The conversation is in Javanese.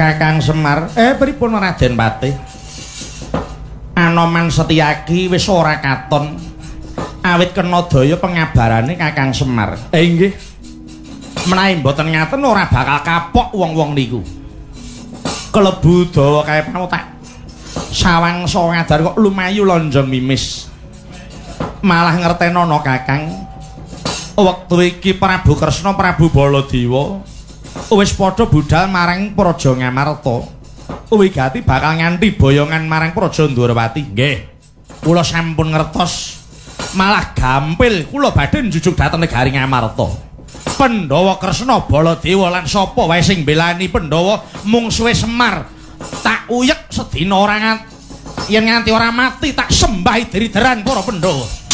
Kakang Semar, pripun Raden Patih? Anoman Setyaki wis ora katon. Awit kena daya pengabarane Kakang Semar. Nggih. Menawi mboten ngaten ora bakal kapok wong-wong niku. Kelebu dawa kae panutak. Sawangsa ngadar kok lumayu lonjong mimis. Malah ngertenono Kakang. Wektu iki Prabu Kresna, Prabu Baladewa wis padha budhal marang Praja Ngamarta. Wigati bakal nganti boyongan marang Praja Ndwarawati. Nggih. Kula sampun ngertos. Malah gampil kula badhe njujug dhateng negari Ngamarta. Pandhawa Kresna, Baladewa lan sapa wae sing mbelani Pandhawa mungsuhe Semar. Tak uyek sedina ora yen nganti ora mati tak sembah dirideran para Pandhawa.